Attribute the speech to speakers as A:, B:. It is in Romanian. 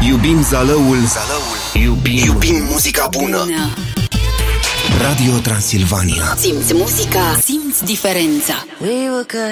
A: Iubim Zalăul. Iubim muzica bună. Radio Transilvania.
B: Simți muzica, simți diferența.
C: We were good.